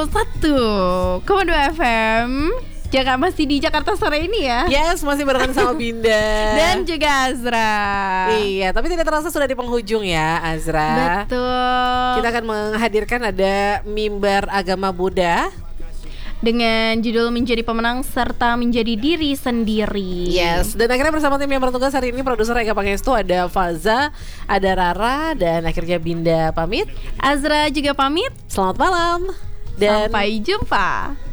101,2 FM. Masih di Jakarta sore ini ya. Yes, masih barengan sama Binda dan juga Azra. Iya, tapi tidak terasa sudah di penghujung ya, Azra. Betul. Kita akan menghadirkan ada mimbar agama Buddha dengan judul Menjadi Pemenang serta Menjadi Diri Sendiri. Yes, dan akhirnya bersama tim yang bertugas hari ini, produser Eka Pangestu, ada Faza, ada Rara, dan akhirnya Binda pamit. Azra juga pamit. Selamat malam dan sampai jumpa.